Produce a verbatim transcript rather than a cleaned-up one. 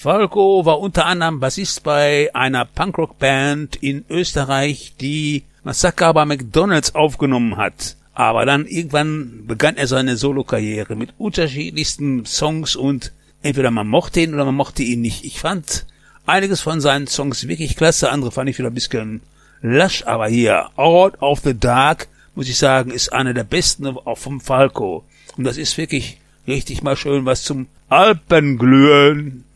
Falco war unter anderem Bassist bei einer Punkrock-Band in Österreich, die Massaker bei McDonald's aufgenommen hat. Aber dann irgendwann begann er seine Solokarriere mit unterschiedlichsten Songs und entweder man mochte ihn oder man mochte ihn nicht. Ich fand einiges von seinen Songs wirklich klasse, andere fand ich wieder ein bisschen lasch, aber hier, Out of the Dark, muss ich sagen, ist einer der besten auch vom Falco. Und das ist wirklich richtig mal schön was zum Alpenglühen.